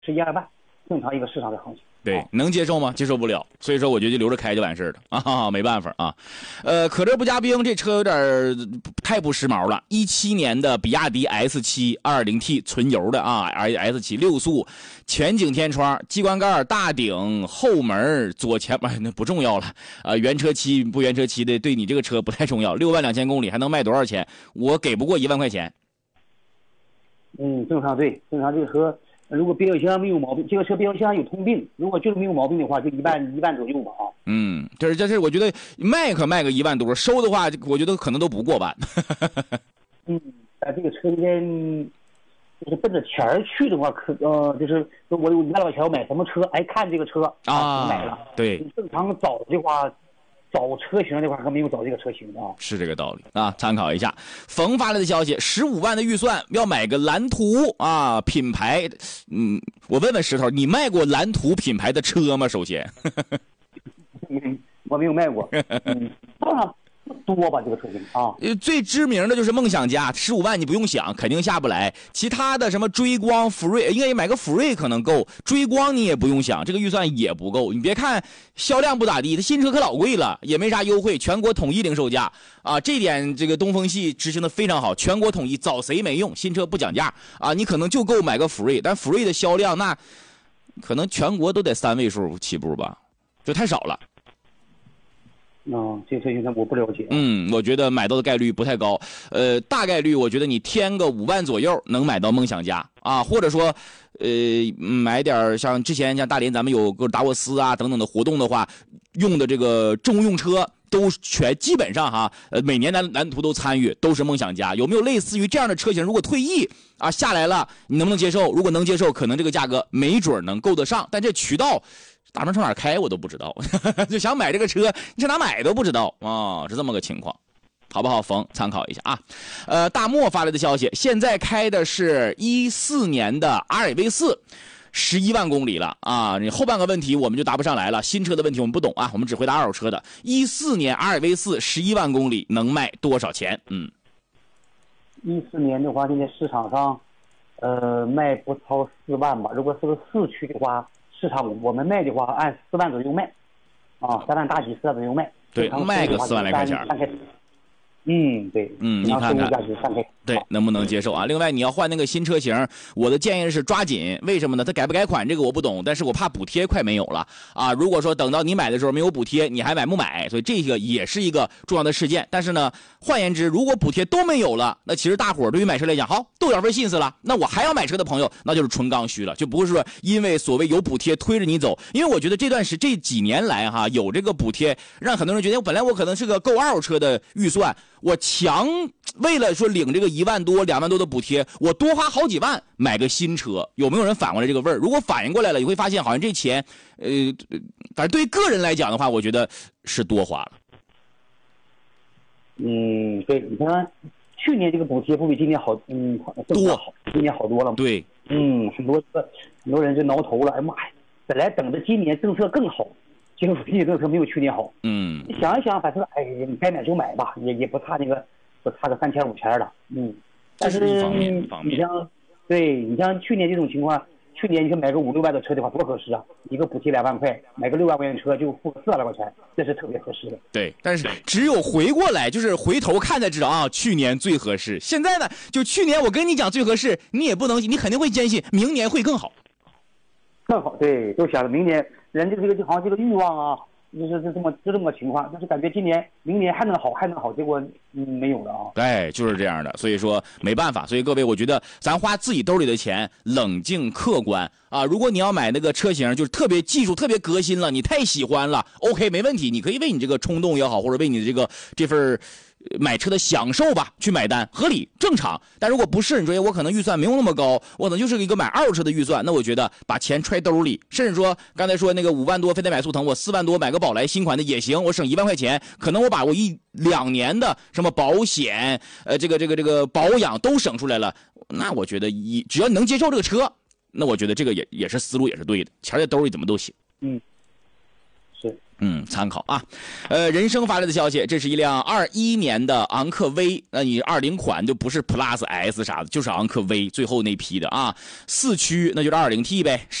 是1.2万，正常一个市场的行情。 对，能接受吗？接受不了，所以说我觉得就留着开就完事儿了啊，没办法啊。可乐不加冰这车有点太不时髦了。17年的比亚迪 S7 2.0T 纯油的啊 ，S7 6速，全景天窗，机关盖，大顶，后门，左前那不重要了原车漆不原车漆的对你这个车不太重要。62000公里还能卖多少钱？我给不过1万块钱。 正常对，正常这个车。如果变速箱没有毛病，这个车变速箱有通病，如果就是没有毛病的话，就1万左右吧啊。 这是我觉得卖个1万多，收的话我觉得可能都不过万。 在这个车间就是奔着钱去的话，就是我有1万块钱我买什么车，看这个车买了。 对， 正常找的话。找车型的话还没有找这个车型啊， 是这个道理啊，参考一下。冯发来的消息，15万的预算要买个蓝图啊，品牌，我问问石头，你卖过蓝图品牌的车吗？首先， 我没有卖过，当然不多吧，这个车型啊。 最知名的就是梦想家，15万你不用想，肯定下不来。其他的什么追光、福瑞，应该买个福瑞可能够，追光你也不用想，这个预算也不够。你别看销量不咋地，它新车可老贵了，也没啥优惠，全国统一零售价啊。这点这个东风系执行的非常好，全国统一，找谁没用，新车不讲价啊，你可能就够买个福瑞，但福瑞的销量那可能全国都得3位数起步吧，就太少了。 这车型我不了解。 我觉得买到的概率不太高。大概率我觉得你添个5万左右能买到梦想家啊，或者说，买点像之前像大连咱们有个达沃斯啊等等的活动的话，用的这个中用车都基本上哈，每年蓝图都参与，都是梦想家。有没有类似于这样的车型？如果退役啊下来了，你能不能接受？如果能接受，可能这个价格没准能够得上，但这渠道。打算上哪开我都不知道，就想买这个车，你上哪买都不知道啊，是这么个情况，好不好？冯参考一下啊。大漠发来的消息，现在开的是14年的阿尔卑斯，11万公里了啊。你后半个问题我们就答不上来了，新车的问题我们不懂啊，我们只回答二手车的。14年阿尔卑斯11万公里能卖多少钱 ？14年的话，现在市场上，卖不超4万吧。如果是个市区的话。市场我们卖的话，按4万左右卖，啊，3万大几4万左右卖。 对，卖个4万来块钱。 对。 你看看，对，能不能接受啊？另外，你要换那个新车型，我的建议是抓紧。为什么呢？它改不改款这个我不懂，但是我怕补贴快没有了啊。如果说等到你买的时候没有补贴，你还买不买？所以这个也是一个重要的事件。但是呢，换言之，如果补贴都没有了，那其实大伙儿对于买车来讲，好都有份心思了。那我还要买车的朋友，那就是纯刚需了，就不是说因为所谓有补贴推着你走。因为我觉得这几年来哈，有这个补贴，让很多人觉得本来我可能是个购二手车的预算。我为了说领这个1万多、2万多的补贴，我多花好几万买个新车，有没有人反过来这个味儿？如果反应过来了，你会发现好像这钱，反正对于个人来讲的话，我觉得是多花了。 对，你看去年这个补贴不比今年好， 多， 今年好多了。对，很多人就挠头了，哎妈呀，本来等着今年政策更好。结果今年政策没有去年好。你想一想，反正你该买就买吧，也不差个3000、5000的。但是你像去年这种情况，去年你说买个5、6万的车的话，多合适啊！一个补贴2万块，买个6万块钱的车就付个4万块钱，这是特别合适的。 对，但是只有回过来，就是回头看才知道啊，去年最合适。现在呢，就去年我跟你讲最合适，你也不能，你肯定会坚信明年会更好。 更好，对，都想着明年人这个好像这个欲望啊，就是这么个情况，就是感觉明年还能好，结果没有了啊。 对，就是这样的，所以说没办法，所以各位，我觉得咱花自己兜里的钱，冷静客观啊。如果你要买那个车型，就是特别技术、特别革新了，你太喜欢了 ，OK， 没问题，你可以为你这个冲动也好，或者为你的这份买车的享受吧去买单，合理正常。但如果不是，你说我可能预算没有那么高，我可能就是一个买二手车的预算，那我觉得把钱揣兜里，甚至说刚才说那个5万多非得买速腾，我4万多买个宝来新款的也行，我省1万块钱，可能我把我1-2年的什么保险这个保养都省出来了，那我觉得只要能接受这个车，那我觉得这个也是思路也是对的，钱在兜里怎么都行。 是。 参考啊。人生发来的消息，这是一辆21年的昂克威，那你20款就不是 Plus S 啥的，就是昂克威最后那批的啊，4驱那就是 2.0T 呗。